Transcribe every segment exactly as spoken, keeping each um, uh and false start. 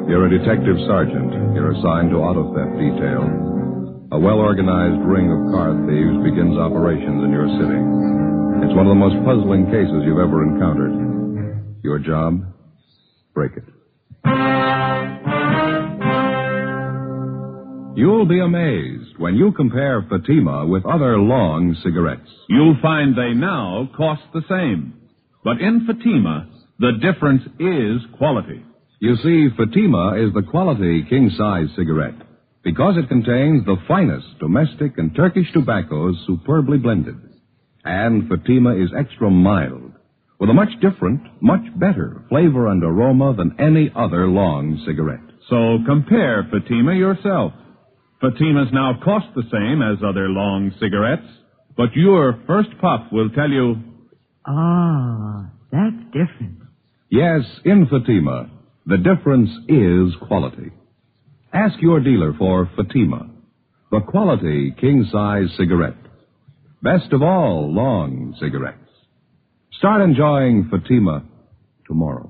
You're a detective sergeant. You're assigned to auto theft detail. A well-organized ring of car thieves begins operations in your city. It's one of the most puzzling cases you've ever encountered. Your job? Break it. You'll be amazed when you compare Fatima with other long cigarettes. You'll find they now cost the same. But in Fatima, the difference is quality. You see, Fatima is the quality king-size cigarette because it contains the finest domestic and Turkish tobaccos superbly blended. And Fatima is extra mild, with a much different, much better flavor and aroma than any other long cigarette. So compare Fatima yourself. Fatimas now cost the same as other long cigarettes, but your first puff will tell you... Ah, that's different. Yes, in Fatima, the difference is quality. Ask your dealer for Fatima, the quality king-size cigarette. Best of all long cigarettes. Start enjoying Fatima tomorrow.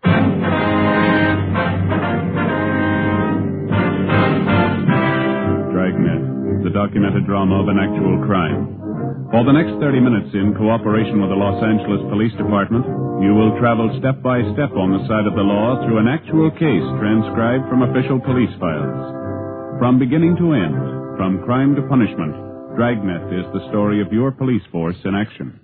Dragnet, the documented drama of an actual crime. For the next thirty minutes, in cooperation with the Los Angeles Police Department, you will travel step by step on the side of the law through an actual case transcribed from official police files. From beginning to end, from crime to punishment, Dragnet is the story of your police force in action.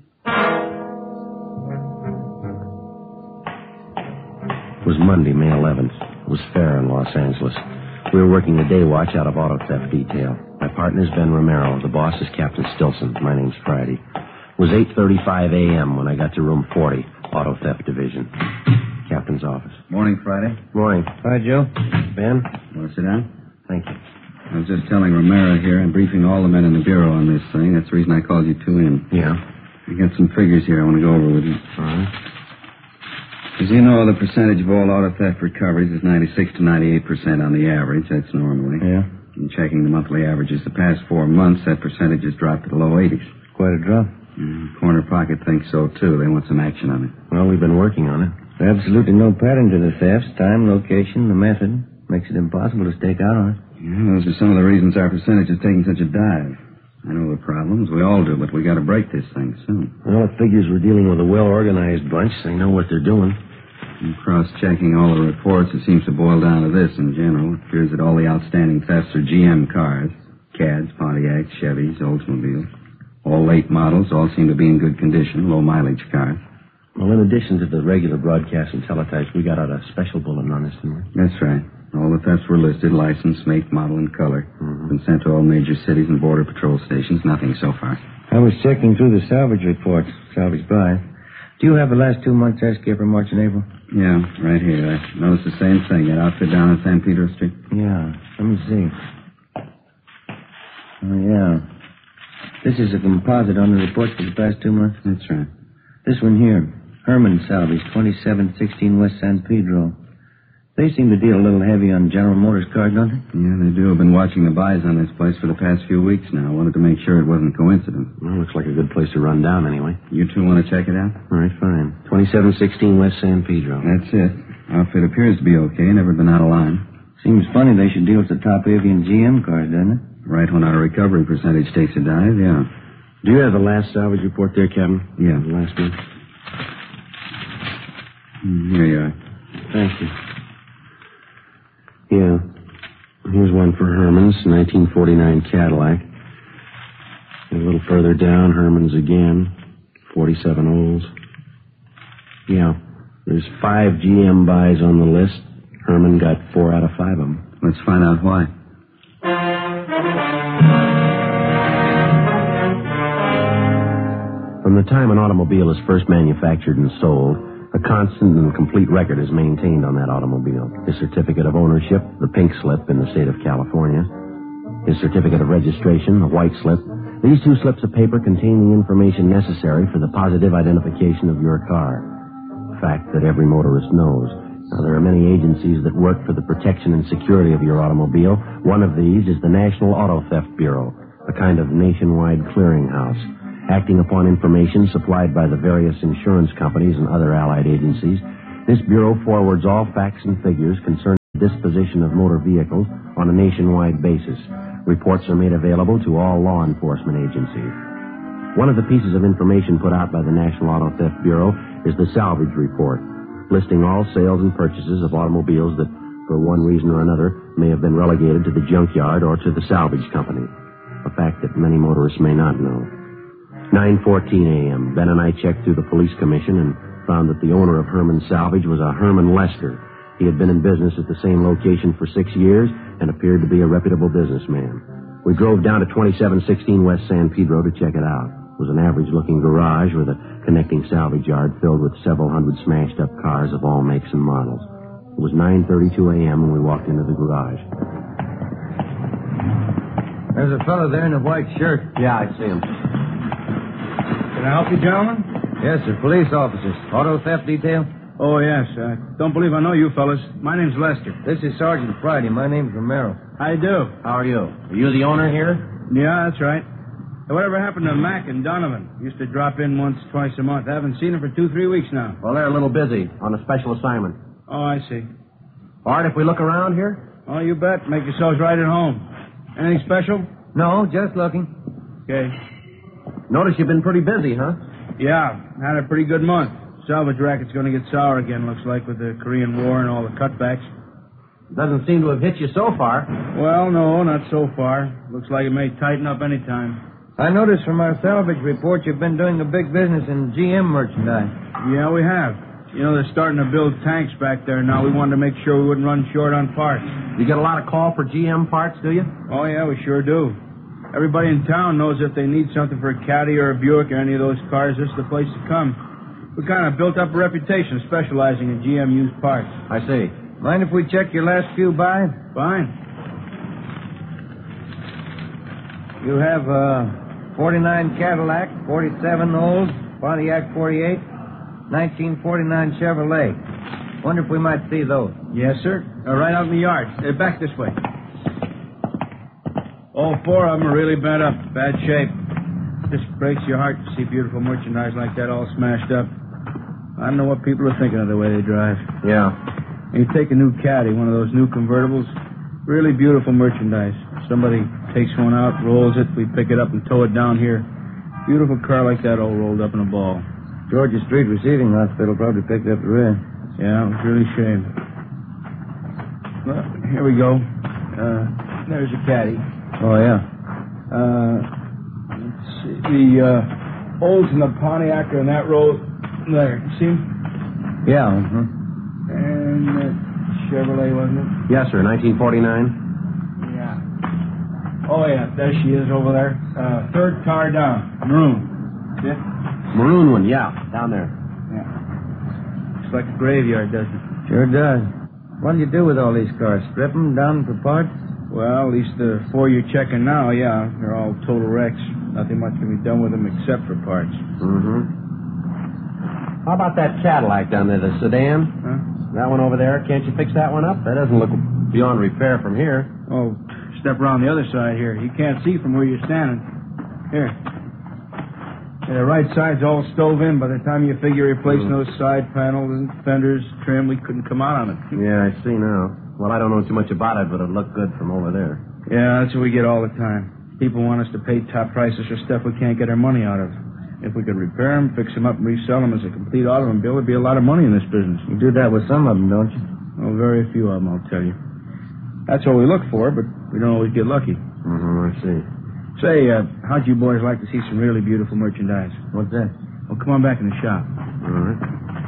It was Monday, May eleventh. It was fair in Los Angeles. We were working the day watch out of auto theft detail. My partner's Ben Romero. The boss is Captain Stilson. My name's Friday. It was eight thirty-five a.m. when I got to room forty, Auto Theft Division. Captain's office. Morning, Friday. Morning. Hi, Joe. Ben? Want to sit down? Thank you. I was just telling Romero here. I'm briefing all the men in the bureau on this thing. That's the reason I called you two in. Yeah? I got some figures here I want to go over with you. All right. As you know, the percentage of all auto theft recoveries is ninety-six to ninety-eight percent on the average. That's normally. Yeah? In checking the monthly averages the past four months, that percentage has dropped to the low eighties. Quite a drop. Mm, Corner Pocket thinks so, too. They want some action on it. Well, we've been working on it. There's absolutely no pattern to the thefts. Time, location, the method. Makes it impossible to stake out on it. Yeah, those are some of the reasons our percentage is taking such a dive. I know the problems. We all do, but we got to break this thing soon. Well, it figures we're dealing with a well-organized bunch. They know what they're doing. In cross-checking all the reports, it seems to boil down to this in general. It appears that all the outstanding thefts are G M cars. Cads, Pontiacs, Chevys, Oldsmobiles. All late models, all seem to be in good condition, low-mileage cars. Well, in addition to the regular broadcast and teletypes, we got out a special bulletin on this, didn't we? That's right. All the thefts were listed, license, make, model, and color. Mm-hmm. Been sent to all major cities and border patrol stations. Nothing so far. I was checking through the salvage reports. Salvage buy. Do you have the last two months' escape for March and April? Yeah, right here. I noticed the same thing. That outfit down on San Pedro Street. Yeah. Let me see. Oh, yeah. This is a composite on the reports for the past two months. That's right. This one here. Herman Salvage, twenty-seven sixteen West San Pedro. They seem to deal a little heavy on General Motors cars, don't they? Yeah, they do. I've been watching the buys on this place for the past few weeks now. I wanted to make sure it wasn't coincidence. Well, looks like a good place to run down, anyway. You two want to check it out? All right, fine. twenty-seven sixteen West San Pedro. That's it. Outfit appears to be okay. Never been out of line. Seems funny they should deal with the top avian G M cars, doesn't it? Right when our recovery percentage takes a dive, yeah. Do you have the last salvage report there, Captain? Yeah. The last one? Mm, here you are. Thank you. Yeah. Here's one for Herman's, nineteen forty-nine Cadillac. A little further down, Herman's again, forty-seven Olds. Yeah. There's five G M buys on the list. Herman got four out of five of them. Let's find out why. From the time an automobile is first manufactured and sold, a constant and complete record is maintained on that automobile. His certificate of ownership, the pink slip in the state of California. His certificate of registration, the white slip. These two slips of paper contain the information necessary for the positive identification of your car. A fact that every motorist knows. Now, there are many agencies that work for the protection and security of your automobile. One of these is the National Auto Theft Bureau, a kind of nationwide clearinghouse. Acting upon information supplied by the various insurance companies and other allied agencies, this bureau forwards all facts and figures concerning disposition of motor vehicles on a nationwide basis. Reports are made available to all law enforcement agencies. One of the pieces of information put out by the National Auto Theft Bureau is the salvage report, listing all sales and purchases of automobiles that, for one reason or another, may have been relegated to the junkyard or to the salvage company, a fact that many motorists may not know. nine fourteen a.m., Ben and I checked through the police commission and found that the owner of Herman Salvage was a Herman Lester. He had been in business at the same location for six years and appeared to be a reputable businessman. We drove down to twenty-seven sixteen West San Pedro to check it out. It was an average-looking garage with a connecting salvage yard filled with several hundred smashed-up cars of all makes and models. It was nine thirty-two a.m. when we walked into the garage. There's a fellow there in a white shirt. Yeah, I see him. Can I help you, gentlemen? Yes, sir. Police officers. Auto theft detail? Oh, yes. I don't believe I know you fellas. My name's Lester. This is Sergeant Friday. My name's Romero. How you do? How are you? Are you the owner here? Yeah, that's right. Hey, whatever happened to Mac and Donovan? Used to drop in once, twice a month. I haven't seen them for two, three weeks now. Well, they're a little busy on a special assignment. Oh, I see. All right, if we look around here? Oh, you bet. Make yourselves right at home. Anything special? No, just looking. Okay. Notice you've been pretty busy, huh? Yeah, had a pretty good month. Salvage racket's going to get sour again, looks like, with the Korean War and all the cutbacks. Doesn't seem to have hit you so far. Well, no, not so far. Looks like it may tighten up any time. I noticed from our salvage report you've been doing a big business in G M merchandise. Yeah, we have. You know, they're starting to build tanks back there now. We wanted to make sure we wouldn't run short on parts. You get a lot of call for G M parts, do you? Oh, yeah, we sure do. Everybody in town knows if they need something for a Caddy or a Buick or any of those cars, this is the place to come. We kind of built up a reputation specializing in G M used parts. I see. Mind if we check your last few by? Fine. You have a forty-nine Cadillac, forty-seven Olds, Pontiac forty-eight, nineteen forty-nine Chevrolet. Wonder if we might see those. Yes, sir. Uh, right out in the yard. Uh, back this way. All four of them are really bent up. Bad shape. Just breaks your heart to see beautiful merchandise like that all smashed up. I don't know what people are thinking of the way they drive. Yeah. And you take a new Caddy, one of those new convertibles, really beautiful merchandise. Somebody takes one out, rolls it, we pick it up and tow it down here. Beautiful car like that all rolled up in a ball. Georgia Street Receiving Hospital probably picked up the rest. Yeah, it was really a shame. Well, here we go. Uh, there's a Caddy. Oh, yeah. Uh, let's see. The uh, Olds and the Pontiac are in that row there. See 'em? Yeah. Uh-huh. And uh, Chevrolet, wasn't it? Yes, sir. nineteen forty-nine. Yeah. Oh, yeah. There she is over there. Uh, third car down. Maroon. See it? Maroon one, yeah. Down there. Yeah. Looks like a graveyard, doesn't it? Sure does. What do you do with all these cars? Strip them down for parts? Well, at least the four you're checking now, yeah. They're all total wrecks. Nothing much can be done with them except for parts. Mm-hmm. How about that Cadillac down there, the sedan? Huh? That one over there, can't you fix that one up? That doesn't look beyond repair from here. Oh, step around the other side here. You can't see from where you're standing. Here. Yeah, the right side's all stove in. By the time you figure replacing Mm. those side panels and fenders, trim, we couldn't come out on it. Yeah, I see now. Well, I don't know too much about it, but it looked good from over there. Yeah, that's what we get all the time. People want us to pay top prices for stuff we can't get our money out of. If we could repair them, fix them up, and resell them as a complete automobile, there'd be a lot of money in this business. You do that with some of them, don't you? Well, very few of them, I'll tell you. That's what we look for, but we don't always get lucky. Mm-hmm, I see. Say, uh, how'd you boys like to see some really beautiful merchandise? What's that? Well, come on back in the shop. All right.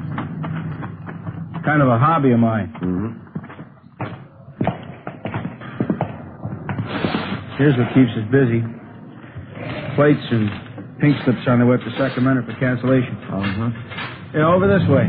Kind of a hobby of mine. Mm-hmm. Here's what keeps us busy. Plates and pink slips on their way up to Sacramento for cancellation. Uh-huh. Yeah, over this way.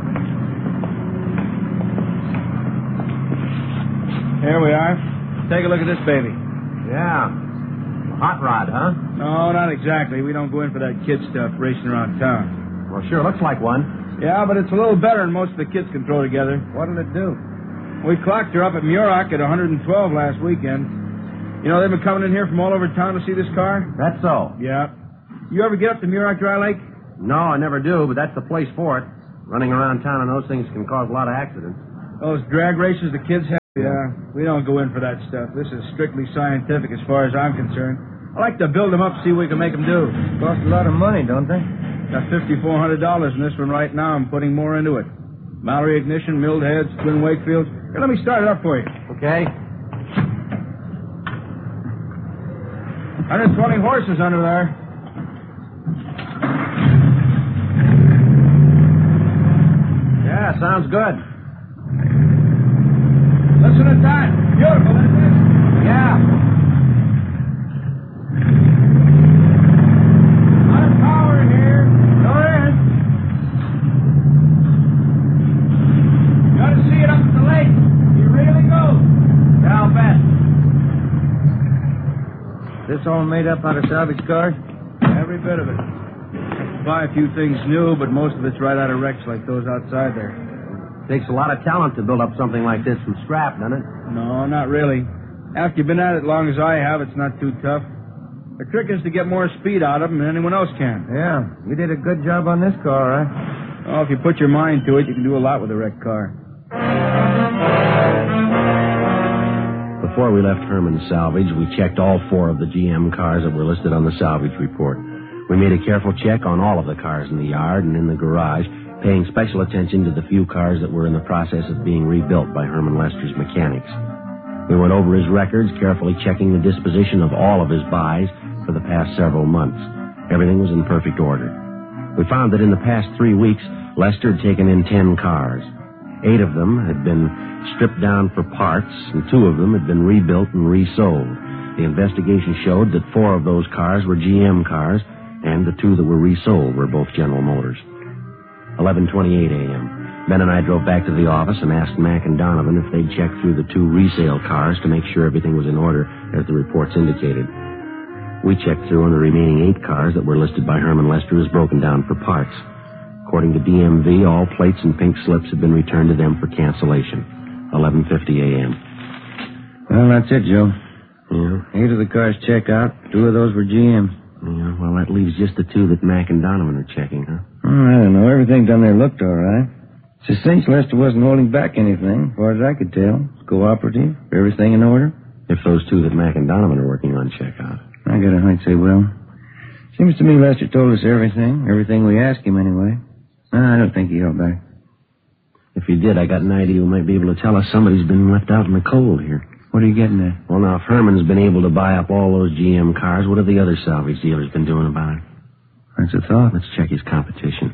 Here we are. Take a look at this baby. Yeah. Hot rod, huh? No, not exactly. We don't go in for that kid stuff racing around town. Well, sure, looks like one. Yeah, but it's a little better than most of the kids can throw together. What'll it do? We clocked her up at Muroc at one hundred twelve last weekend. You know, they've been coming in here from all over town to see this car? That's so. Yeah. You ever get up to Muroc Dry Lake? No, I never do, but that's the place for it. Running around town on those things can cause a lot of accidents. Those drag races the kids have. Yeah, we don't go in for that stuff. This is strictly scientific as far as I'm concerned. I like to build them up, see what we can make them do. Cost a lot of money, don't they? Got fifty-four hundred dollars in this one right now. I'm putting more into it. Mallory ignition, milled heads, twin Wakefields. Here, let me start it up for you. Okay. one hundred twenty horses under there. Yeah, sounds good. Listen to that. Beautiful, isn't it? Yeah. A lot of power here. Go in. Got to see it up at the lake. He really goes. Yeah, I'll bet. This all made up out of salvage cars? Every bit of it. Buy a few things new, but most of it's right out of wrecks like those outside there. Takes a lot of talent to build up something like this from scrap, doesn't it? No, not really. After you've been at it as long as I have, it's not too tough. The trick is to get more speed out of them than anyone else can. Yeah, you did a good job on this car, huh? Oh, if you put your mind to it, you can do a lot with a wrecked car. Before we left Herman's Salvage, we checked all four of the G M cars that were listed on the salvage report. We made a careful check on all of the cars in the yard and in the garage, paying special attention to the few cars that were in the process of being rebuilt by Herman Lester's mechanics. We went over his records, carefully checking the disposition of all of his buys for the past several months. Everything was in perfect order. We found that in the past three weeks, Lester had taken in ten cars. Eight of them had been stripped down for parts, and two of them had been rebuilt and resold. The investigation showed that four of those cars were G M cars, and the two that were resold were both General Motors. eleven twenty-eight a.m. Ben and I drove back to the office and asked Mac and Donovan if they'd check through the two resale cars to make sure everything was in order, as the reports indicated. We checked through on the remaining eight cars that were listed by Herman Lester as broken down for parts. According to D M V, all plates and pink slips had been returned to them for cancellation. eleven fifty a.m. Well, that's it, Joe. Yeah? Eight of the cars check out. Two of those were G M. Yeah, well, that leaves just the two that Mac and Donovan are checking, huh? Oh, I don't know. Everything down there looked all right. It's a cinch Lester wasn't holding back anything, as far as I could tell. It's cooperative. Everything in order. If those two that Mac and Donovan are working on check out. I got a hunch they will. Seems to me Lester told us everything. Everything we asked him, anyway. No, I don't think he held back. If he did, I got an idea he might be able to tell us somebody's been left out in the cold here. What are you getting at? Well, now, if Herman's been able to buy up all those G M cars, what have the other salvage dealers been doing about it? That's a thought. Let's check his competition.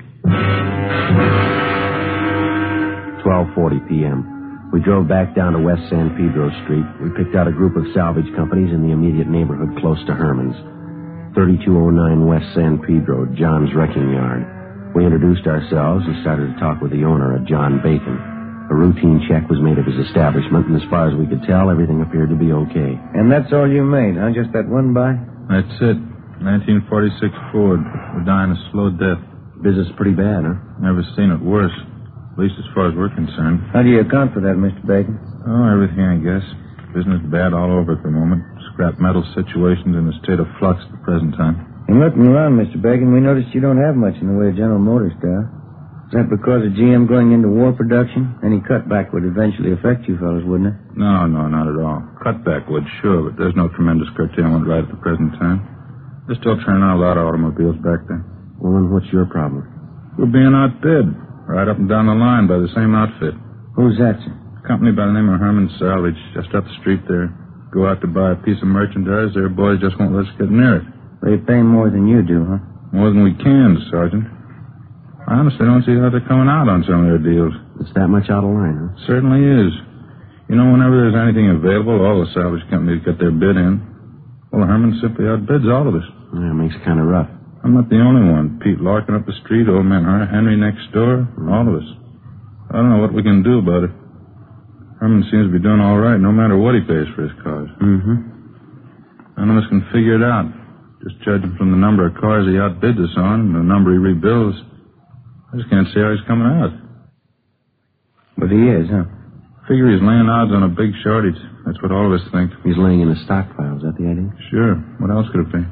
twelve forty p.m. We drove back down to West San Pedro Street. We picked out a group of salvage companies in the immediate neighborhood close to Herman's. thirty-two oh nine West San Pedro, John's Wrecking Yard. We introduced ourselves and started to talk with the owner, a John Bacon. A routine check was made of his establishment, and as far as we could tell, everything appeared to be okay. And that's all you made, huh? Just that one buy? That's it. nineteen forty-six Ford. We're dying a slow death. Business pretty bad, huh? Never seen it worse. At least as far as we're concerned. How do you account for that, Mister Bacon? Oh, everything, I guess. Business bad all over at the moment. Scrap metal situation's in a state of flux at the present time. In looking around, Mister Bacon, we noticed you don't have much in the way of General Motors stuff. Is that because of G M going into war production? Any cutback would eventually affect you fellas, wouldn't it? No, no, not at all. Cutback would, sure, but there's no tremendous curtailment right at the present time. They're still turning out a lot of automobiles back there. Well, then what's your problem? We're being outbid, right up and down the line by the same outfit. Who's that, sir? A company by the name of Herman Salvage, just up the street there. Go out to buy a piece of merchandise, their boys just won't let us get near it. They pay more than you do, huh? More than we can, Sergeant. I honestly don't see how they're coming out on some of their deals. It's that much out of line, huh? Certainly is. You know, whenever there's anything available, all the salvage companies get their bid in. Well, Herman simply outbids all of us. Yeah, it makes it kind of rough. I'm not the only one. Pete Larkin up the street, old man Henry next door, all of us. I don't know what we can do about it. Herman seems to be doing all right, no matter what he pays for his cars. Mm-hmm. None of us can figure it out. Just judging from the number of cars he outbids us on and the number he rebuilds, I just can't see how he's coming out. But he is, huh? Figure he's laying odds on a big shortage. That's what all of us think. He's laying in a stockpile. Is that the idea? Sure. What else could it be?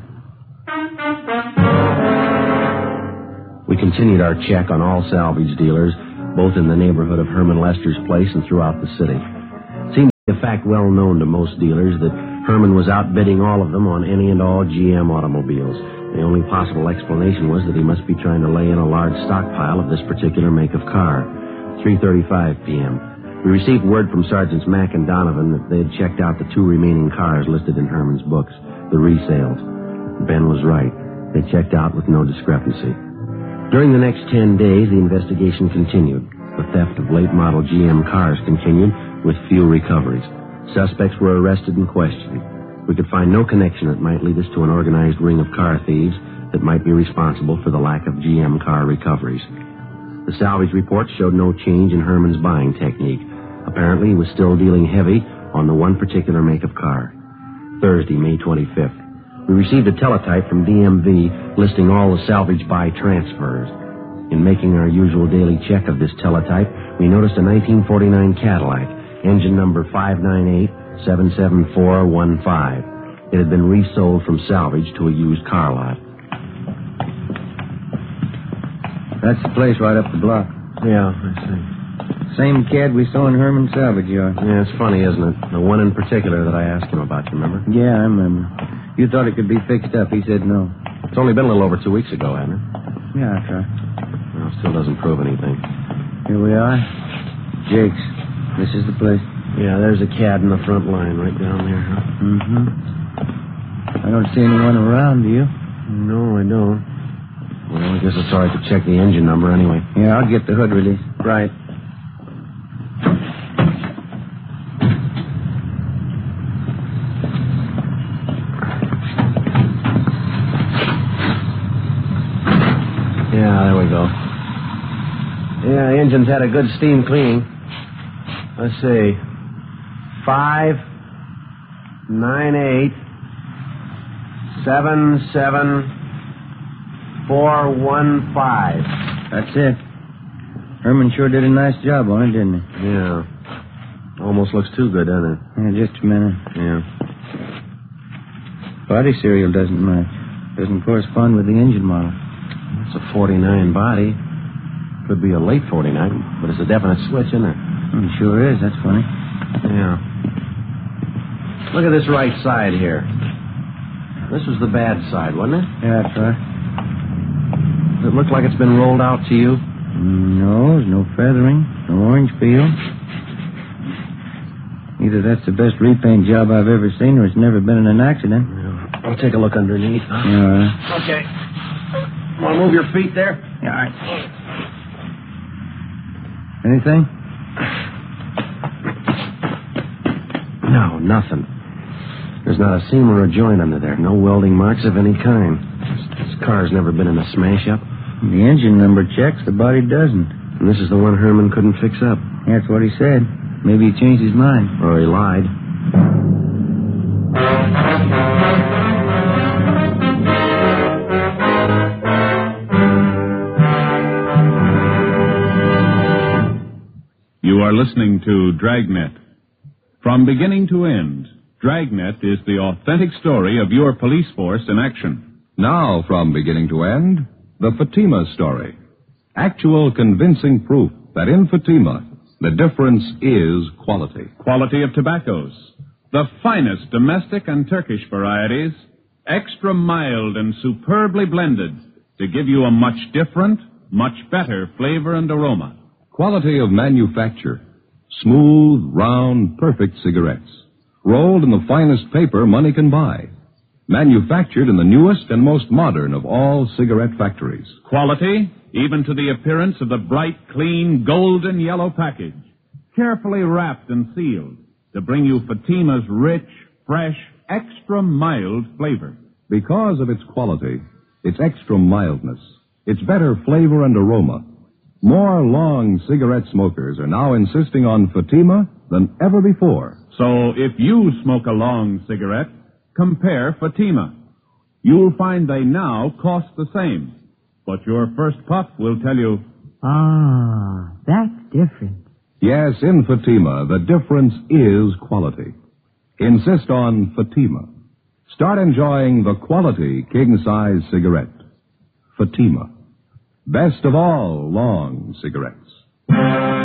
We continued our check on all salvage dealers, both in the neighborhood of Herman Lester's place and throughout the city. fact well known to most dealers that Herman was outbidding all of them on any and all G M automobiles. The only possible explanation was that he must be trying to lay in a large stockpile of this particular make of car. three thirty-five p.m. We received word from Sergeants Mack and Donovan that they had checked out the two remaining cars listed in Herman's books, the resales. Ben was right. They checked out with no discrepancy. During the next ten days, the investigation continued. The theft of late-model G M cars continued with few recoveries. Suspects were arrested and questioned. We could find no connection that might lead us to an organized ring of car thieves that might be responsible for the lack of G M car recoveries. The salvage report showed no change in Herman's buying technique. Apparently, he was still dealing heavy on the one particular make of car. Thursday, May twenty-fifth. We received a teletype from D M V listing all the salvage buy transfers. In making our usual daily check of this teletype, we noticed a nineteen forty-nine Cadillac, engine number five nine eight seven seven four one five. It had been resold from salvage to a used car lot. That's the place right up the block. Yeah, I see. Same cad we saw in Herman's salvage yard. Yeah, it's funny, isn't it? The one in particular that I asked him about, you remember? Yeah, I remember. You thought it could be fixed up. He said no. It's only been a little over two weeks ago, hasn't it? Yeah, that's right. Well, still doesn't prove anything. Here we are. Jake's. This is the place. Yeah, there's a cad in the front line right down there, huh? Mm-hmm. I don't see anyone around, do you? No, I don't. Well, I guess it's all right to check the engine number anyway. Yeah, I'll get the hood released. Right. Yeah, there we go. Yeah, the engine's had a good steam cleaning. Let's see. Five, nine, eight, seven, seven, four, one, five. That's it. Herman sure did a nice job on it, didn't he? Yeah. Almost looks too good, doesn't it? Yeah, just a minute. Yeah. Body serial doesn't match. Doesn't correspond with the engine model. It's a forty-nine body. Could be a late forty-nine, but it's a definite switch, isn't it? It sure is. That's funny. Yeah. Look at this right side here. This was the bad side, wasn't it? Yeah, that's right. Does it look like it's been rolled out to you? No, there's no feathering, no orange peel. Either that's the best repaint job I've ever seen, or it's never been in an accident. Yeah. I'll take a look underneath. Huh? All right. Okay. Want to move your feet there? Yeah, all right. Anything? No, nothing. There's not a seam or a joint under there. No welding marks of any kind. This, this car's never been in a smash-up. The engine number checks, the body doesn't. And this is the one Herman couldn't fix up. That's what he said. Maybe he changed his mind. Or he lied. You are listening to Dragnet. From beginning to end, Dragnet is the authentic story of your police force in action. Now, from beginning to end, the Fatima story. Actual convincing proof that in Fatima, the difference is quality. Quality of tobaccos. The finest domestic and Turkish varieties, extra mild and superbly blended to give you a much different, much better flavor and aroma. Quality of manufacture. Smooth, round, perfect cigarettes. Rolled in the finest paper money can buy. Manufactured in the newest and most modern of all cigarette factories. Quality, even to the appearance of the bright, clean, golden yellow package. Carefully wrapped and sealed to bring you Fatima's rich, fresh, extra mild flavor. Because of its quality, its extra mildness, its better flavor and aroma, more long cigarette smokers are now insisting on Fatima than ever before. So if you smoke a long cigarette, compare Fatima. You'll find they now cost the same. But your first puff will tell you, Ah, that's different. Yes, in Fatima, the difference is quality. Insist on Fatima. Start enjoying the quality king-size cigarette. Fatima. Best of all long cigarettes.